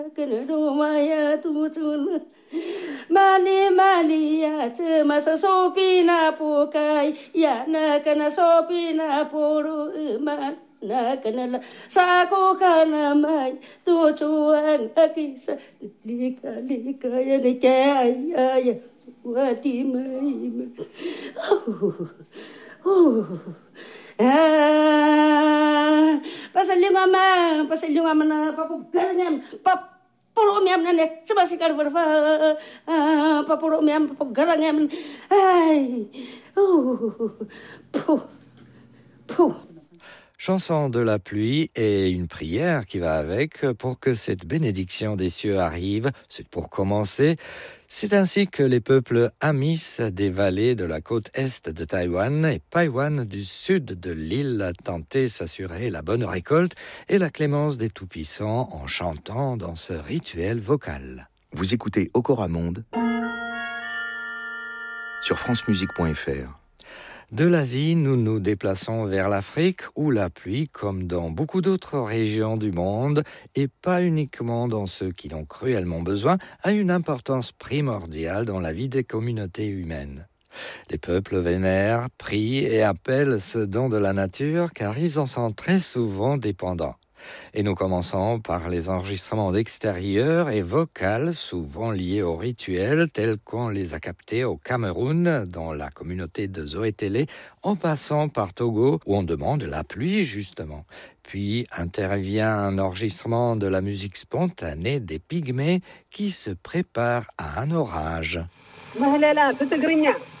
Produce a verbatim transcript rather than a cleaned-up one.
Mali mali ya che masa sopina pokai ya na kana sopina poru ma na kana la sako kana mai tu chuan akisa lika lika ya ni ke ya ya wati mai oh ah pasal mama pasal mama na papu garnyam pap Puro miam na net, coba sih kalau berapa, apa puro miam pegarang miam, ay, oh, puh, puh. Chanson de la pluie et une prière qui va avec pour que cette bénédiction des cieux arrive. C'est pour commencer. C'est ainsi que les peuples Amis des vallées de la côte est de Taïwan et Paiwan du sud de l'île tentaient s'assurer la bonne récolte et la clémence des Tout-Puissants en chantant dans ce rituel vocal. Vous écoutez Okora Monde sur france musique point f r. De l'Asie, nous nous déplaçons vers l'Afrique où la pluie, comme dans beaucoup d'autres régions du monde, et pas uniquement dans ceux qui l'ont cruellement besoin, a une importance primordiale dans la vie des communautés humaines. Les peuples vénèrent, prient et appellent ce don de la nature car ils en sont très souvent dépendants. Et nous commençons par les enregistrements d'extérieur et vocales, souvent liés au rituel, tels qu'on les a captés au Cameroun, dans la communauté de Zoétélé, en passant par Togo, où on demande la pluie, justement. Puis intervient un enregistrement de la musique spontanée des Pygmées qui se préparent à un orage. Mahalela,